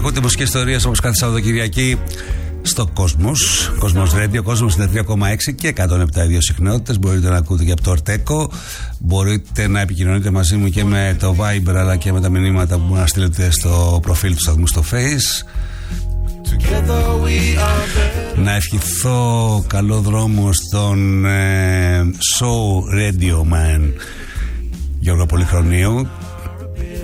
Ακούτε μουσικές ιστορίες όπως κάθε Σαββατοκυριακή στο Κόσμος. Κόσμος Radio, Κόσμος 3,6 και 107,2 συχνότητες. Μπορείτε να ακούτε και από το Ορτέκο. Μπορείτε να επικοινωνείτε μαζί μου και με το Viber αλλά και με τα μηνύματα που μπορείτε να στείλετε στο προφίλ του σταθμού στο Face. Να ευχηθώ καλό δρόμο στον Show Radio Man Γιώργο Πολυχρονίου